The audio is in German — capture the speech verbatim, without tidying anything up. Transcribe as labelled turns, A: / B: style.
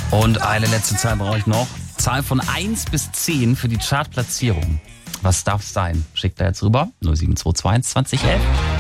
A: Und eine letzte Zahl brauche ich noch. Zahl von eins bis zehn für die Chartplatzierung. Was darf es sein? Schickt da jetzt rüber. null sieben zwei zwei zwanzig elf.